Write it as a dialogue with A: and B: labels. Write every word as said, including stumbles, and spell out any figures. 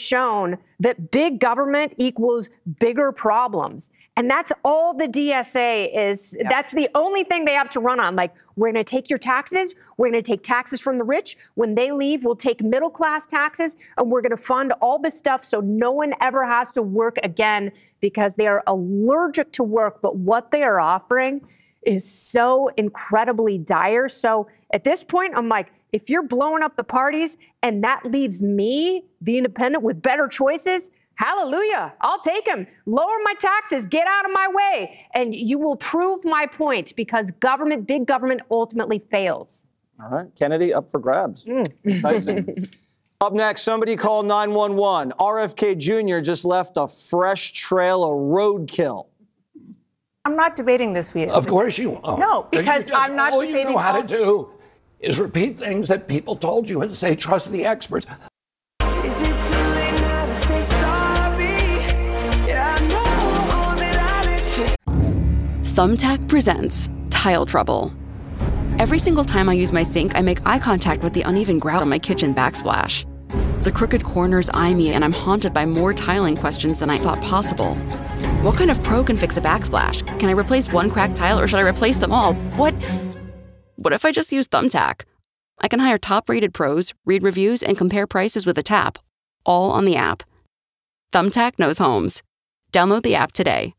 A: shown that big government equals bigger problems. And that's all the D S A is. Yep. That's the only thing they have to run on. Like, we're going to take your taxes. We're going to take taxes from the rich. When they leave, we'll take middle class taxes, and we're going to fund all this stuff so no one ever has to work again, because they are allergic to work. But what they are offering is so incredibly dire. So at this point, I'm like, if you're blowing up the parties and that leaves me, the independent, with better choices, hallelujah, I'll take them. Lower my taxes, get out of my way. And you will prove my point, because government, big government, ultimately fails.
B: All right, Kennedy, up for grabs. Mm. Enticing. Up next, somebody call nine one one. R F K Junior just left a fresh trail of roadkill.
C: I'm not debating this with you.
D: Of course you won't.
C: No, because
D: just,
C: I'm not
D: all
C: debating.
D: All you know how to do is repeat things that people told you and say, trust the experts.
E: Is it too late now to say sorry? Yeah, I know that I let you.
F: Thumbtack presents Tile Trouble. Every single time I use my sink, I make eye contact with the uneven grout on my kitchen backsplash. The crooked corners eye me, and I'm haunted by more tiling questions than I thought possible. What kind of pro can fix a backsplash? Can I replace one cracked tile, or should I replace them all? What? What if I just use Thumbtack? I can hire top-rated pros, read reviews, and compare prices with a tap, all on the app. Thumbtack knows homes. Download the app today.